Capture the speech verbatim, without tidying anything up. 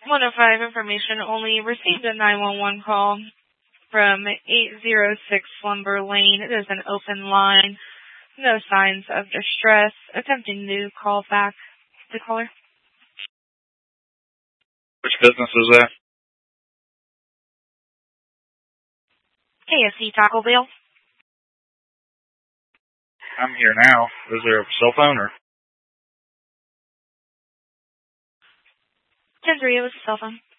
one oh five information only. Received a nine one one call from eight oh six Slumber Lane. It is an open line. No signs of distress. Attempting to call back the caller. Which business was that? K F C Taco Bell. I'm here now. Is there a cell phone or? ten three, it was a cell phone.